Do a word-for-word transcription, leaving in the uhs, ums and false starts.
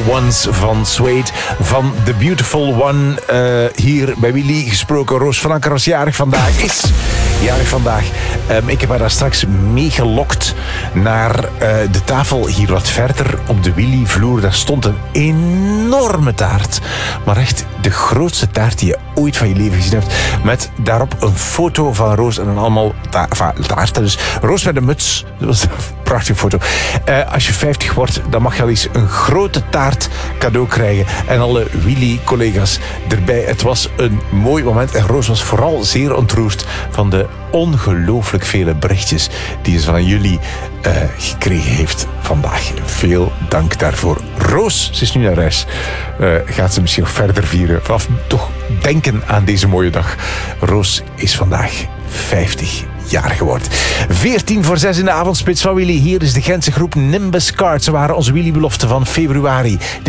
Ones van Suede. Van The Beautiful One. Uh, hier bij Willy gesproken. Roos van Anker was jarig vandaag. Is jarig vandaag. Um, ik heb haar daar straks meegelokt naar uh, de tafel hier wat verder op de Willy-vloer. Daar stond een enorme taart. Maar echt de grootste taart die je ooit van je leven gezien hebt. Met daarop een foto van Roos en dan allemaal ta- va- taarten. Dus Roos met een muts. Dat was een prachtige foto. Uh, als je vijftig wordt, dan mag je al eens een grote taart cadeau krijgen. En alle Willy-collega's erbij. Het was een mooi moment. En Roos was vooral zeer ontroerd van de ongelooflijk vele berichtjes die ze van jullie uh, gekregen heeft vandaag. Veel dank daarvoor. Roos, ze is nu naar huis. Uh, gaat ze misschien nog verder vieren. Of toch denken aan deze mooie dag. Roos is vandaag vijftig jaar geworden. veertien voor zes in de avondspits van Willy. Hier is de Gentse groep Nimbus Cards. Ze waren onze Willy-belofte van februari.